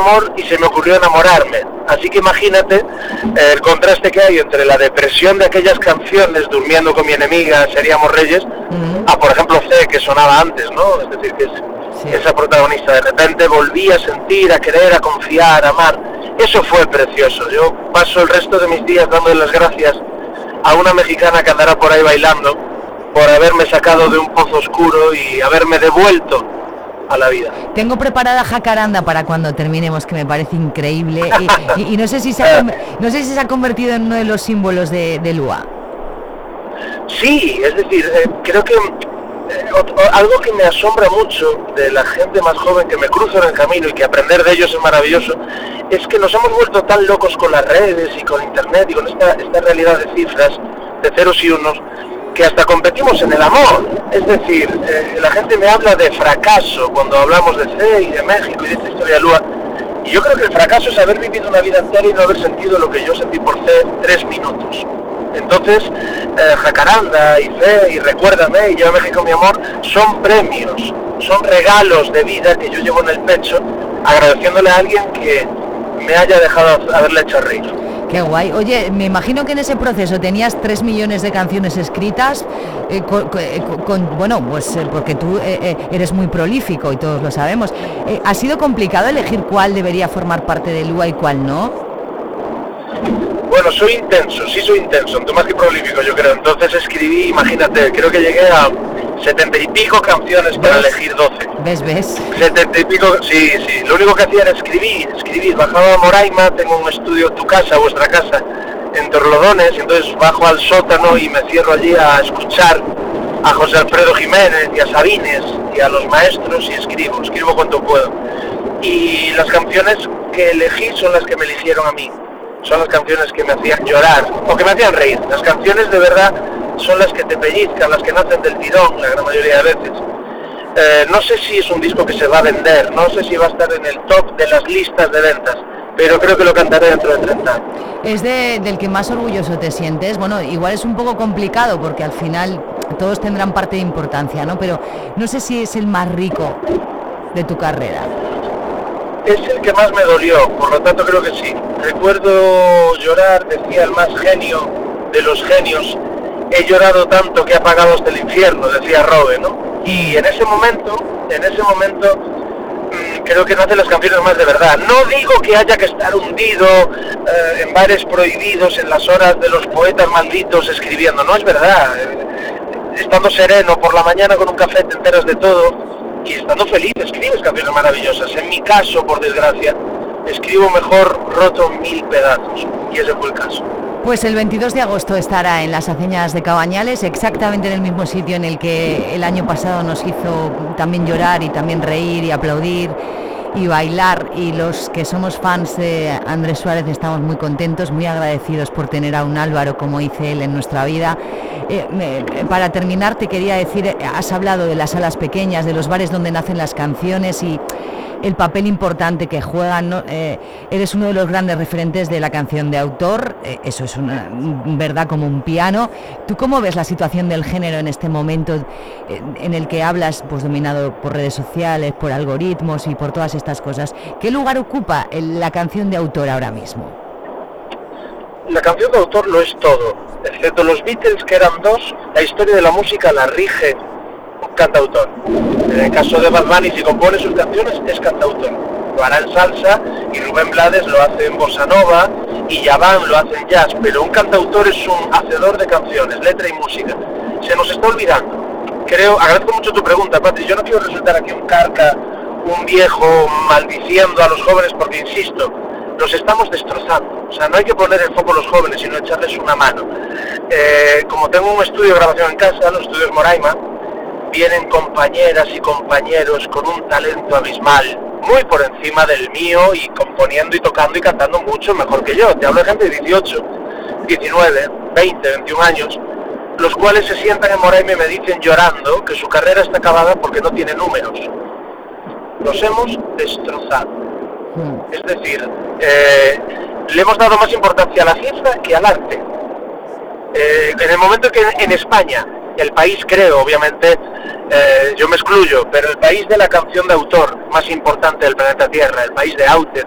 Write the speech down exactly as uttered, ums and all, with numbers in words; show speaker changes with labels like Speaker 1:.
Speaker 1: amor y se me ocurrió enamorarme. Así que imagínate eh, el contraste que hay entre la depresión de aquellas canciones, Durmiendo con mi enemiga, Seríamos Reyes, uh-huh. a por ejemplo C, que sonaba antes, ¿no? Es decir, que es, sí. esa protagonista de repente volví a sentir, a querer, a confiar, a amar. Eso fue precioso. Yo paso el resto de mis días dándole las gracias a una mexicana que andará por ahí bailando por haberme sacado de un pozo oscuro y haberme devuelto a la vida.
Speaker 2: Tengo preparada Jacaranda para cuando terminemos, que me parece increíble y, y, y no sé si se ha, no sé si se ha convertido en uno de los símbolos de, de Lua.
Speaker 1: Sí, es decir, eh, creo que eh, algo que me asombra mucho de la gente más joven que me cruzo en el camino y que aprender de ellos es maravilloso, es que nos hemos vuelto tan locos con las redes y con internet y con esta, esta realidad de cifras, de ceros y unos, que hasta competimos en el amor. Es decir, eh, la gente me habla de fracaso cuando hablamos de C y de México y de esta historia de Lua, y yo creo que el fracaso es haber vivido una vida entera y no haber sentido lo que yo sentí por C tres minutos. Entonces, eh, Jacaranda y C y Recuérdame y Lleva a México mi amor son premios, son regalos de vida que yo llevo en el pecho, agradeciéndole a alguien que me haya dejado haberle hecho reír.
Speaker 2: Qué guay. Oye, me imagino que en ese proceso tenías tres millones de canciones escritas, eh, con, con, con, bueno, pues eh, porque tú eh, eh, eres muy prolífico y todos lo sabemos. Eh, ¿Ha sido complicado elegir cuál debería formar parte de Lua y cuál no?
Speaker 1: Bueno, soy intenso, sí soy intenso, tú más que prolífico yo creo. Entonces escribí, imagínate, creo que llegué a setenta y pico canciones para ¿Ves? elegir doce.
Speaker 2: ¿Ves, ves?
Speaker 1: Setenta y pico, sí, sí. Lo único que hacía era escribir, escribir. Bajaba a Moraima, tengo un estudio, tu casa, vuestra casa, en Torlodones, y entonces bajo al sótano y me cierro allí a escuchar a José Alfredo Jiménez y a Sabines y a los maestros y escribo, escribo cuanto puedo. Y las canciones que elegí son las que me eligieron a mí. Son las canciones que me hacían llorar o que me hacían reír. Las canciones de verdad son las que te pellizcan, las que nacen del tirón la gran mayoría de veces. Eh, no sé si es un disco que se va a vender, no sé si va a estar en el top de las listas de ventas, pero creo que lo cantaré dentro de treinta años.
Speaker 2: ¿Es de, del que más orgulloso te sientes? Bueno, igual es un poco complicado porque al final todos tendrán parte de importancia, ¿no? Pero no sé si es el más rico de tu carrera.
Speaker 1: Es el que más me dolió, por lo tanto creo que sí. Recuerdo llorar, decía el más genio de los genios, he llorado tanto que he apagado hasta el infierno, decía Robe, ¿no? Y en ese momento, en ese momento, mmm, creo que nacen las canciones más de verdad. No digo que haya que estar hundido eh, en bares prohibidos, en las horas de los poetas malditos escribiendo, no es verdad. Estando sereno por la mañana con un café te enteras de todo. Y estando feliz escribes canciones maravillosas. En mi caso, por desgracia, escribo mejor roto en mil pedazos. Y ese fue el caso.
Speaker 2: Pues el veintidós de agosto estará en las Aceñas de Cabañales, exactamente en el mismo sitio en el que el año pasado nos hizo también llorar y también reír y aplaudir y bailar. Y los que somos fans de Andrés Suárez estamos muy contentos, muy agradecidos por tener a un Álvaro como dice él en nuestra vida. Eh, me, para terminar te quería decir, has hablado de las salas pequeñas, de los bares donde nacen las canciones y el papel importante que juegan, ¿no? Eh, eres uno de los grandes referentes de la canción de autor, eh, eso es una verdad como un piano. ¿Tú cómo ves la situación del género en este momento eh, en el que hablas, pues dominado por redes sociales, por algoritmos y por todas estas cosas? ¿Qué lugar ocupa el, la canción de autor ahora mismo?
Speaker 1: La canción de autor lo es todo, excepto los Beatles que eran dos, la historia de la música la rige un cantautor. En el caso de Bad Bunny, si compone sus canciones es cantautor, lo hará en salsa y Rubén Blades lo hace en bossa nova y Yaván lo hace en jazz, pero un cantautor es un hacedor de canciones, letra y música. Se nos está olvidando. Creo, agradezco mucho tu pregunta, Patri, yo no quiero resultar aquí un carca, un viejo maldiciendo a los jóvenes porque, insisto, los estamos destrozando. O sea, no hay que poner el foco a los jóvenes, sino echarles una mano. Eh, como tengo un estudio de grabación en casa, los estudios Moraima, vienen compañeras y compañeros con un talento abismal, muy por encima del mío y componiendo y tocando y cantando mucho mejor que yo. Te hablo de gente de dieciocho, diecinueve, veinte, veintiún años, los cuales se sientan en Moraima y me dicen llorando que su carrera está acabada porque no tiene números. Los hemos destrozado. Es decir, eh, le hemos dado más importancia a la ciencia que al arte. Eh, en el momento que en España, el país creo, obviamente, eh, yo me excluyo, pero el país de la canción de autor más importante del planeta Tierra, el país de Aute,